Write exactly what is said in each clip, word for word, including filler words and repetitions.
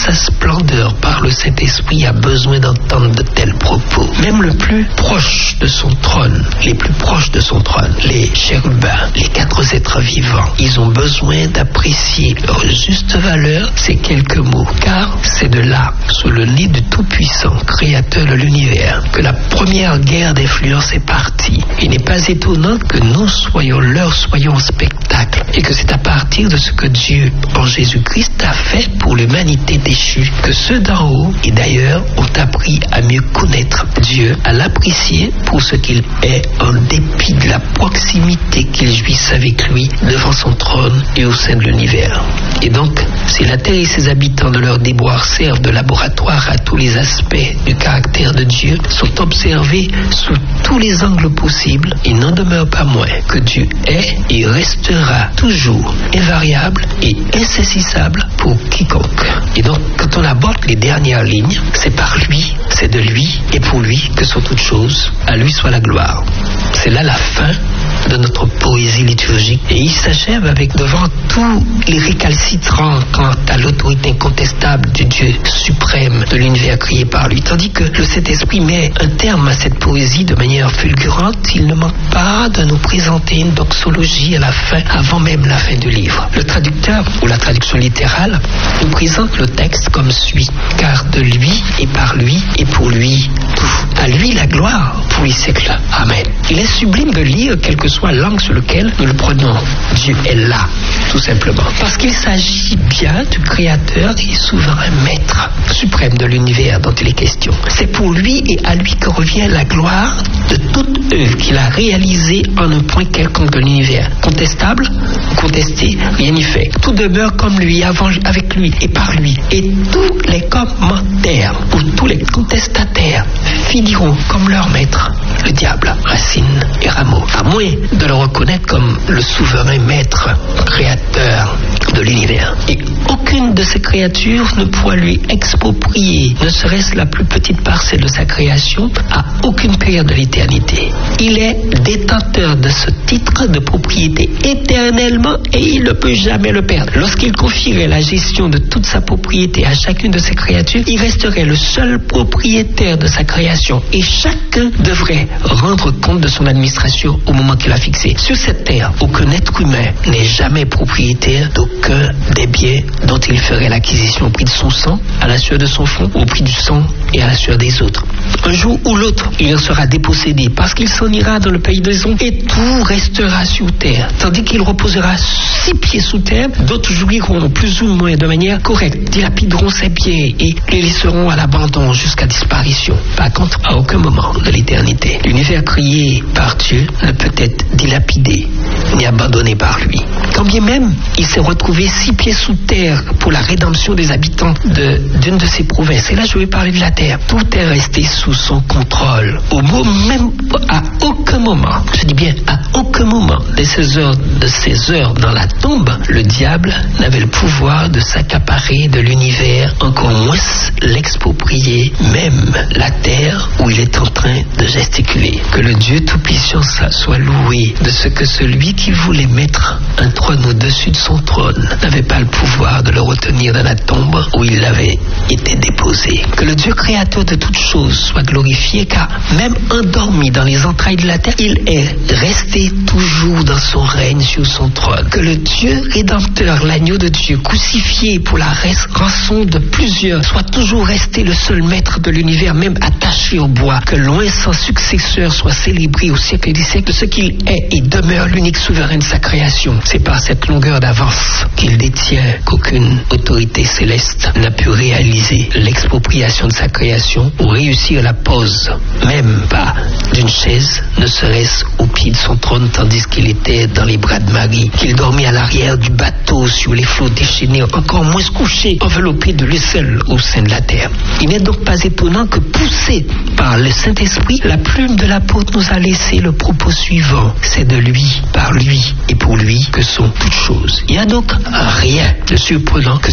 sa splendeur par le Saint-Esprit a besoin d'entendre de tels propos. Même le plus proche de son trône, les plus proches de son trône, les chérubins, les quatre êtres vivants, ils ont besoin d'apprécier leur juste valeur, ces quelques mots. Car c'est de là, sous le nez du Tout-Puissant, Créateur de l'univers, que la première guerre d'influence est partie. Il n'est pas étonnant que nous soyons leur soyons en spectacle, et que c'est à partir de ce que Dieu, en Jésus-Christ, a fait pour l'humanité déchue, que ceux d'en haut, et d'ailleurs, ont appris à mieux connaître Dieu, à l'apprécier pour ce qu'il est, en dépit de la proximité qu'ils jouissent avec lui devant son trône et au sein de l'univers. Et donc, si la terre et ses habitants de leur déboire servent de laboratoire à tous les aspects du caractère de Dieu, sont observés sous tous les angles possibles, il n'en demeure pas moins que Dieu est et restera toujours invariable et insaisissable pour quiconque. Et donc, quand on aborde les dernières lignes, c'est par lui, c'est de lui et pour lui que sont toutes choses. À lui soit la gloire. C'est là la fin de notre poésie liturgique. Et il s'achève avec, devant tous les récalcitrants quant à l'autorité incontestable du Dieu suprême de l'univers créé par lui. Tandis que le Saint-Esprit met un terme à cette poésie de manière fulgurante, il ne manque pas de nous présenter une doxologie à la fin, avant même la fin du livre. Le traducteur, ou la traduction littérale, nous présente le texte comme suit. Car de lui, et par lui, et pour lui, tout. À lui la gloire, pour les siècles. Amen. Il est sublime de lire, quelle que soit l'angle sur lequel nous le prenons. Dieu est là, tout simplement. Parce qu'il s'agit bien du Créateur et souverain Maître suprême de l'univers dont il est question. C'est pour lui et à lui que revient la gloire de toute œuvre qu'il a réalisée en un point quelconque de l'univers. Contestable, contesté, rien n'y fait. Tout demeure comme lui, avant, avec lui et par lui. Et tous les commentaires ou tous les contestataires finiront comme leur maître, le diable, racine et rameau. À moins de le reconnaître comme le souverain maître, créateur de l'univers. Et aucune de ces créatures ne pourra lui exproprier, ne serait-ce la plus petite parcelle de sa création, à aucune période de l'éternité. Il est détenteur de ce titre de propriété éternellement et il ne peut jamais le perdre. Lorsqu'il confierait la gestion de toute sa propriété à chacune de ses créatures, il resterait le seul propriétaire de sa création et chacun devrait rendre compte de son administration au moment qu'il a fixé. Sur cette terre, aucun être humain n'est jamais propriétaire d'aucun des biens dont il ferait l'acquisition au prix de son sang, à la sueur de son front, au prix du sang et à la sueur des autres. Un jour ou l'autre, il en sera dépossédé parce qu'il s'en ira dans le pays des ombres et tout restera sur terre. Tandis qu'il reposera six pieds sous terre, d'autres jouiront plus ou moins de manière correcte, dilapideront ses biens et les laisseront à l'abandon jusqu'à disparition. Par contre, à aucun moment de l'éternité, l'univers créé par Dieu ne peut être dilapidé ni abandonné par lui. Quand bien même il s'est retrouvé six pieds sous terre pour la rédemption des habitants de, d'une de ses provinces, et là je vais parler de la terre, tout est resté sous son contrôle. Au mot même, à aucun moment, je dis bien à aucun moment de ces heures, de ces heures dans la tombe, le diable n'avait le pouvoir de s'accaparer de l'univers, encore moins l'exproprier, même la terre où il est en train de gesticuler. Que le Dieu Tout-Puissant soit loué de ce que celui qui voulait mettre un trône au-dessus de son trône n'avait pas le pouvoir de le retenir dans la tombe où il avait été déposé. Que le Dieu créateur de toutes choses soit glorifié, car même endormi dans les entrailles de la terre, il est resté toujours dans son règne sur son trône. Que le Dieu rédempteur, l'agneau de Dieu, crucifié pour la rançon de plusieurs, soit toujours resté le seul maître de l'univers, même attaché au bois. Que loin sans successeur soit célébré au siècle des siècles ce qu'il est et demeure l'unique souverain de sa création. C'est par cette longueur d'avance qu'il détient qu'aucune autorité céleste n'a pu réaliser l'expropriation de sa création ou réussir la pose, même pas d'une chaise, ne serait-ce au pied de son trône, tandis qu'il était dans les bras de Marie, qu'il dormait à l'arrière du bateau sur les flots déchaînés, encore moins couché, enveloppé de lui seul au sein de la terre. Il n'est donc pas étonnant que, poussé par le Saint-Esprit, la plume de l'apôtre nous a laissé le propos suivant: c'est de lui, par lui et pour lui que sont toutes choses. Il n'y a donc rien de surprenant que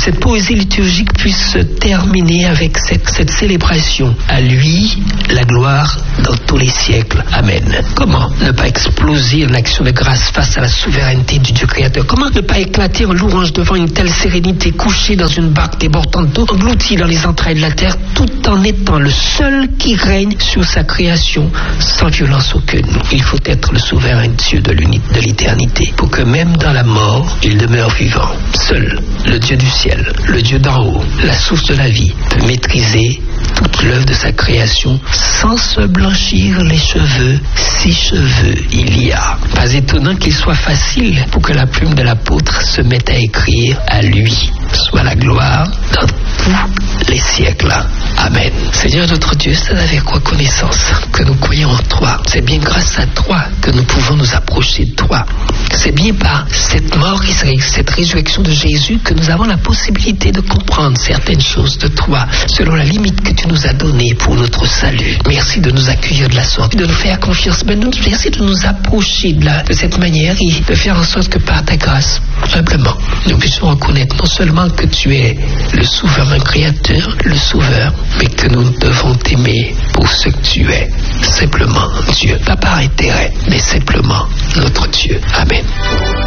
cette poésie liturgique puisse se terminer avec cette, cette célébration. À lui, la gloire dans tous les siècles. Amen. Comment ne pas exploser en action de grâce face à la souveraineté du Dieu créateur? Comment ne pas éclater en louange devant une telle sérénité, couchée dans une barque débordante d'eau, engloutie dans les entrailles de la terre, tout en étant le seul qui règne sur sa création sans violence aucune? Il faut être le souverain Dieu de l'unité, de l'éternité, pour que même dans la mort, il demeure vivant. Seul le Dieu du ciel, le Dieu d'en haut, la source de la vie, peut maîtriser toute l'œuvre de sa création sans se blanchir les cheveux, si cheveux il y a. Pas étonnant qu'il soit facile pour que la plume de l'apôtre se mette à écrire: à lui soit la gloire dans tous les siècles. Amen. Seigneur notre Dieu, c'est avec reconnaissance que nous croyons en toi. C'est bien grâce à toi que nous pouvons nous approcher de toi. C'est bien par cette mort et cette résurrection de Jésus que nous avons la possibilité de comprendre certaines choses de toi, selon la limite que tu nous as donnée pour notre salut. Merci de nous accueillir de la sorte, de nous faire confiance. Mais nous, merci de nous approcher de, la, de cette manière et de faire en sorte que par ta grâce, simplement, nous puissions reconnaître non seulement que tu es le souverain créateur, le sauveur, mais que nous devons t'aimer pour ce que tu es. Simplement Dieu, pas par intérêt, mais simplement notre Dieu. Amen.